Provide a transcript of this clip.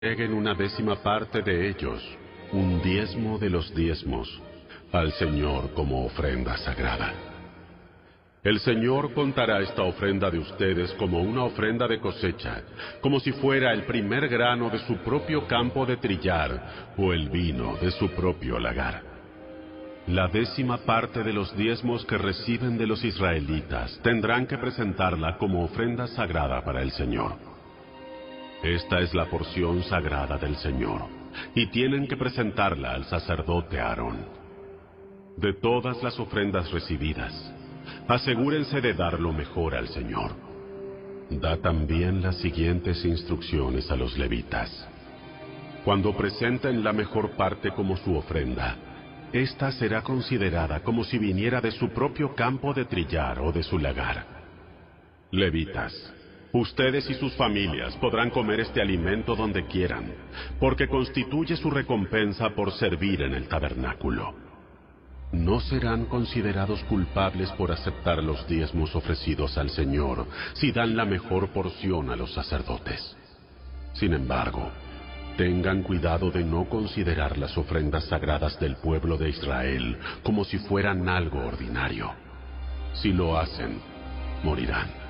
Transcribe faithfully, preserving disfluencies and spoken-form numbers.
entreguen una décima parte de ellos, un diezmo de los diezmos, al Señor como ofrenda sagrada. El Señor contará esta ofrenda de ustedes como una ofrenda de cosecha, como si fuera el primer grano de su propio campo de trillar o el vino de su propio lagar. La décima parte de los diezmos que reciben de los israelitas tendrán que presentarla como ofrenda sagrada para el Señor. Esta es la porción sagrada del Señor, y tienen que presentarla al sacerdote Aarón. De todas las ofrendas recibidas, asegúrense de dar lo mejor al Señor. Da también las siguientes instrucciones a los levitas. Cuando presenten la mejor parte como su ofrenda, esta será considerada como si viniera de su propio campo de trillar o de su lagar. Levitas, ustedes y sus familias podrán comer este alimento donde quieran, porque constituye su recompensa por servir en el tabernáculo. No serán considerados culpables por aceptar los diezmos ofrecidos al Señor si dan la mejor porción a los sacerdotes. Sin embargo, tengan cuidado de no considerar las ofrendas sagradas del pueblo de Israel como si fueran algo ordinario. Si lo hacen, morirán.